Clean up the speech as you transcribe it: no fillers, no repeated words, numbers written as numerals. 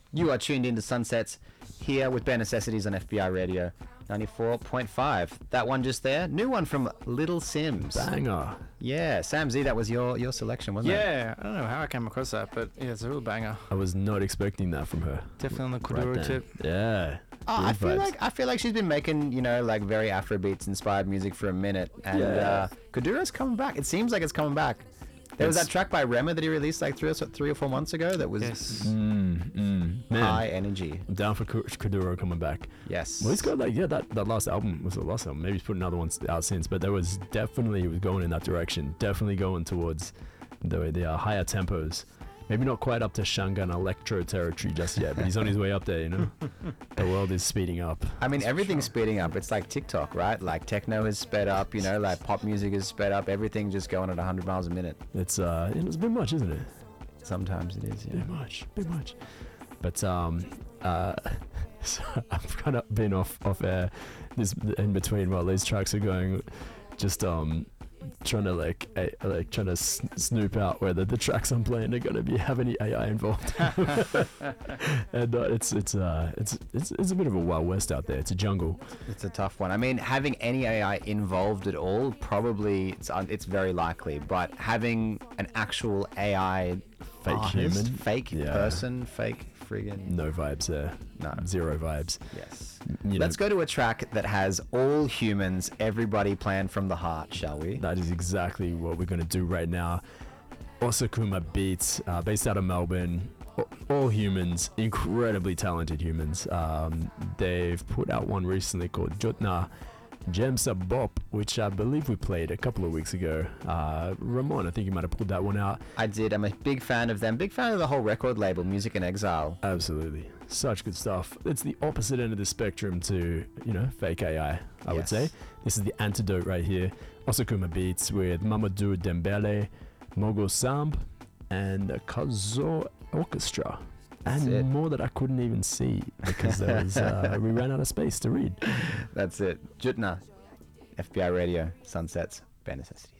You are tuned into Sunsets here with Bare Necessities on FBI Radio 94.5. That one just there, new one from Little Sims. Banger. Yeah, Sam Z, that was your selection, wasn't it? Yeah, I don't know how I came across that, but yeah, it's a real banger. I was not expecting that from her. Definitely on the Kuduro tip. Yeah. Oh, I Good feel like she's been making, like very Afrobeats inspired music for a minute, and Kuduro's coming back. It seems like it's coming back. There was that track by Rema that he released like 3 or 4 months ago that was Man, high energy. I'm down for Kuduro coming back. Yes. Well, he's got that last album was the last album. Maybe he's put another one out since, but there was definitely, he was going in that direction. Definitely going towards the higher tempos. Maybe not quite up to Shangan electro territory just yet, but he's on his way up there, The world is speeding up. I mean, everything's speeding up. It's like TikTok, right? Like techno has sped up, like pop music has sped up. Everything just going at 100 miles a minute. It's a bit much, isn't it? Sometimes it is, yeah. Bit much. But so I've kind of been off air this in between while these tracks are going, just trying to snoop out whether the tracks I'm playing are going to have any AI involved. And it's a bit of a wild west out there. It's a jungle. It's a tough one. I mean, having any AI involved at all, probably it's very likely, but having an actual AI Fake artist, human, fake person, fake friggin' no vibes there. No. Zero vibes. Yes. Let's go to a track that has all humans, everybody playing from the heart, shall we? That is exactly what we're going to do right now. Osakuma Beats, based out of Melbourne. All humans, incredibly talented humans. They've put out one recently called Jutna Jemsa Bop, which I believe we played a couple of weeks ago. Ramon, I think you might have pulled that one out. I did. I'm a big fan of them. Big fan of the whole record label, Music in Exile. Absolutely. Such good stuff. It's the opposite end of the spectrum to, fake AI, I would say. This is the antidote right here. Osakuma Beats with Mamadou Dembele, Mogo Samb, and the Kazo Orchestra. And more that I couldn't even see because there was we ran out of space to read. That's it. Jutna, FBI Radio, Sunsets, Bare Necessities.